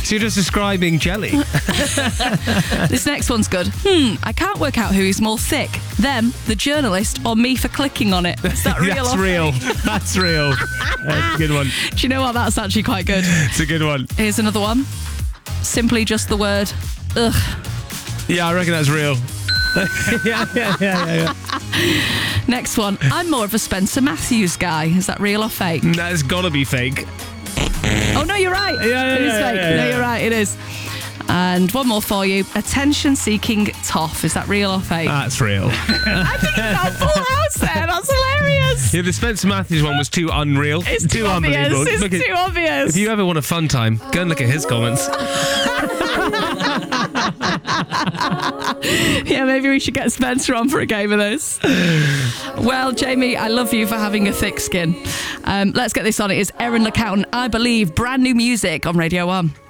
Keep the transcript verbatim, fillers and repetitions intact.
So you're just describing jelly. This next one's good. Hmm, I can't work out who's more thick, them, the journalist, or me for clicking on it. Is that real? That's or real. fake? That's real. That's a good one. Do you know what? That's actually quite good. It's a good one. Here's another one. Simply just the word, ugh. Yeah, I reckon that's real. yeah, yeah, yeah, yeah, yeah. Next one. I'm more of a Spencer Matthews guy. Is that real or fake? That's gotta be fake. Oh, no, you're right. Yeah, yeah, it is yeah, fake. yeah, yeah. No, you're right. It is. And one more for you. Attention-seeking toff. Is that real or fake? That's real. I think you got a full house there. That's hilarious. Yeah, the Spencer Matthews one was too unreal. It's too, obvious. unbelievable. It's Look at- too obvious. If you ever want a fun time, go and look at his comments. Yeah, maybe we should get Spencer on for a game of this. Well, Jamie, I love you for having a thick skin. Um, let's get this on. It is Erin LeCount, I Believe, brand new music on Radio one.